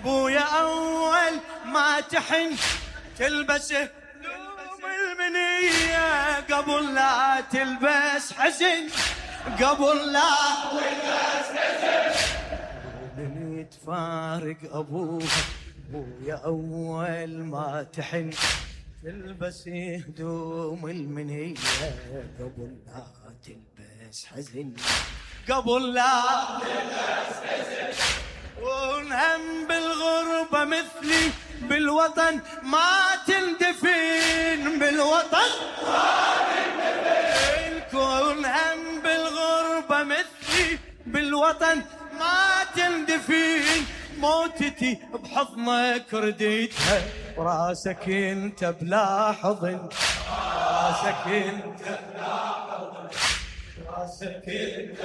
بويا أول ما تحن تلبس هدوم المنية قبل لا تلبس حزن، قبل لا تلبس حزن. اللي تفارق أبوها بويا أول ما تحن تلبس هدوم المنية قبل لا تلبس حزن، قبل لا تلبس حزن. ونهم بالغربة مثلي بالوطن ما تندفن، بالوطن ما تندفن. كون هم بالغربة مثلي بالوطن ما تندفن. موتتي بحضنك رديتها وراسك انت بلا حضن، راسك انت بلا حضن، راسك انت